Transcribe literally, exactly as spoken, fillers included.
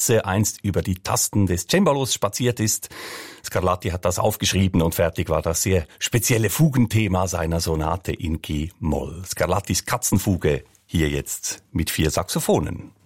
Katze einst über die Tasten des Cembalos spaziert ist. Scarlatti hat das aufgeschrieben und fertig war das sehr spezielle Fugenthema seiner Sonate in G-Moll. Scarlattis Katzenfuge, hier jetzt mit vier Saxophonen.